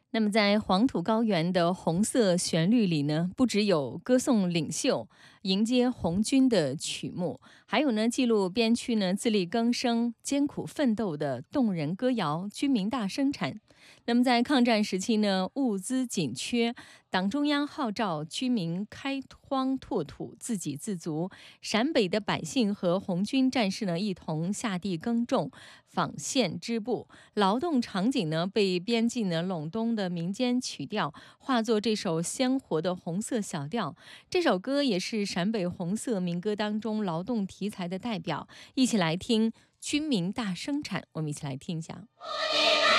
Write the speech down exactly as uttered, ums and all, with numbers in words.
那么，在黄土高原的红色旋律里呢，不只有歌颂领袖、迎接红军的曲目，还有呢记录边区呢自力更生、艰苦奋斗的动人歌谣《军民大生产》。那么，在抗战时期呢，物资紧缺，党中央号召居民开荒拓土，自给自足。陕北的百姓和红军战士呢一同下地耕种、纺线织布，劳动场景呢被编进了陇东的民间曲调，化作这首鲜活的红色小调。这首歌也是陕北红色民歌当中劳动题材的代表。一起来听《军民大生产》，我们一起来听一下。